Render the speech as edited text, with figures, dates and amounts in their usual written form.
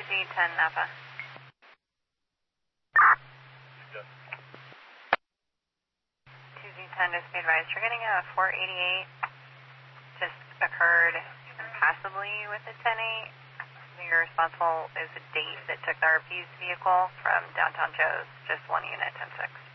2Z10 Napa. 2Z10, just be advised, you're getting a 488, just occurred passively with the 10-8. You're responsible is the date that took the RP's vehicle from downtown Joe's, just one unit, 10-6.